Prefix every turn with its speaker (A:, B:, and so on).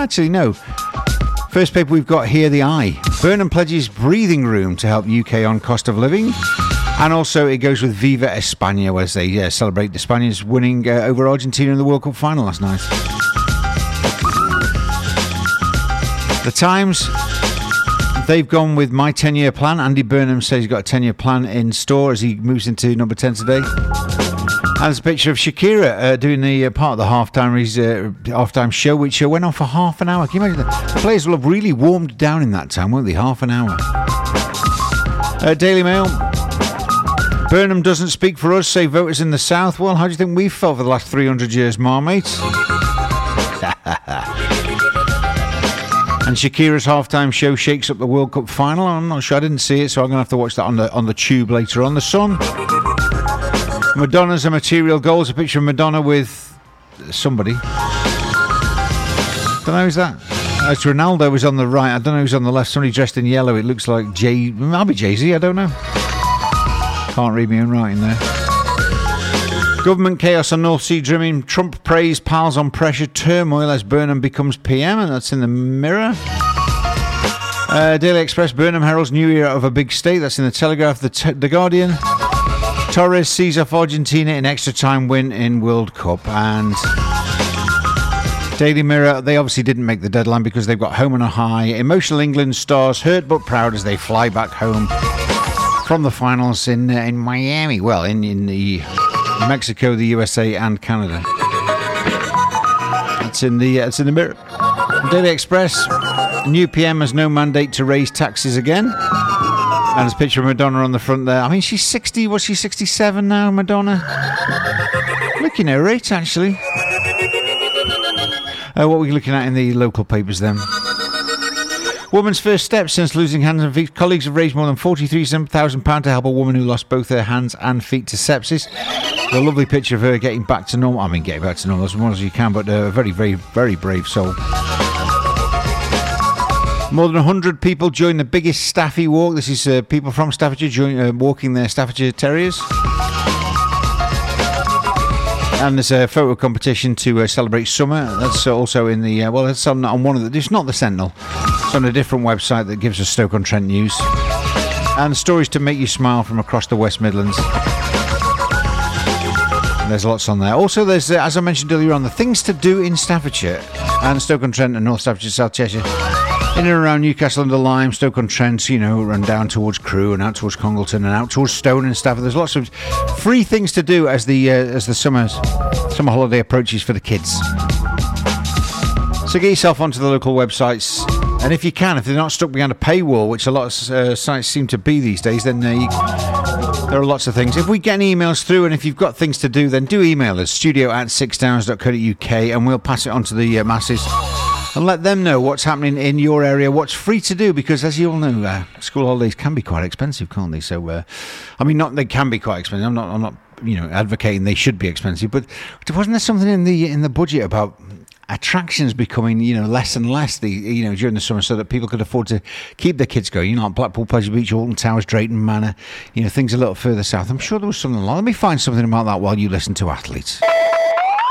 A: Actually, no. First paper we've got here, the Eye. Burnham pledges breathing room to help UK on cost of living. And also it goes with Viva España as they celebrate the Spaniards winning over Argentina in the World Cup final last night. The Times, they've gone with my 10-year plan. Andy Burnham says he's got a 10-year plan in store as he moves into number 10 today. And there's a picture of Shakira doing the part of the halftime show, which went on for half an hour. Can you imagine that? The players will have really warmed down in that time, won't they? Half an hour. Daily Mail. Burnham doesn't speak for us, say voters in the South. Well, how do you think we've felt for the last 300 years, marmite? And Shakira's halftime show shakes up the World Cup final. I'm not sure. I didn't see it, so I'm going to have to watch that on the tube later on. The Sun. Madonna's a material goal. It's a picture of Madonna with somebody. Don't know who's that. It's Ronaldo was on the right. I don't know who's on the left. Somebody dressed in yellow. It looks like I'll be Jay-Z. I don't know. Can't read my own writing there. Government chaos on North Sea drilling. Trump praise piles on pressure. Turmoil as Burnham becomes PM, and that's in the Mirror. Daily Express. Burnham heralds new era of a big state. That's in the Telegraph. The Guardian. Torres sees off Argentina in extra time win in World Cup. And Daily Mirror, they obviously didn't make the deadline because they've got home on a high. Emotional England stars hurt but proud as they fly back home from the finals in Miami. Well, in the Mexico, the USA and Canada. It's in the Mirror. Daily Express. New PM has no mandate to raise taxes again. And there's a picture of Madonna on the front there. I mean, she's 60. Was she 67 now, Madonna? Looking her age, actually. What are we looking at in the local papers then? Woman's first step since losing hands and feet. Colleagues have raised more than £43,000 to help a woman who lost both her hands and feet to sepsis. A lovely picture of her getting back to normal. I mean, getting back to normal as much as you can, but a very, very, very brave soul. More than 100 people joined the biggest Staffy walk. This is people from Staffordshire walking their Staffordshire Terriers. And there's a photo competition to celebrate summer. That's also in the... it's on one of the... It's not the Sentinel. It's on a different website that gives us Stoke-on-Trent news. And stories to make you smile from across the West Midlands. And there's lots on there. Also, there's, as I mentioned earlier on, the things to do in Staffordshire. And Stoke-on-Trent and North Staffordshire, South Cheshire. In and around Newcastle under Lyme, Stoke-on-Trent, run down towards Crewe and out towards Congleton and out towards Stone and Stafford. There's lots of free things to do as the summer holiday approaches for the kids. So get yourself onto the local websites, and if they're not stuck behind a paywall, which a lot of sites seem to be these days, then there are lots of things. If we get any emails through, and if you've got things to do, then do email us, studio@sixdowns.co.uk, and we'll pass it on to the masses. And let them know what's happening in your area, what's free to do, because as you all know, school holidays can be quite expensive, can't they? So, they can be quite expensive. I'm not, advocating they should be expensive, but wasn't there something in the budget about attractions becoming, less and less during the summer, so that people could afford to keep their kids going, like Blackpool Pleasure Beach, Alton Towers, Drayton Manor, things a little further south. I'm sure there was something like that. Let me find something about that while you listen to Athletes.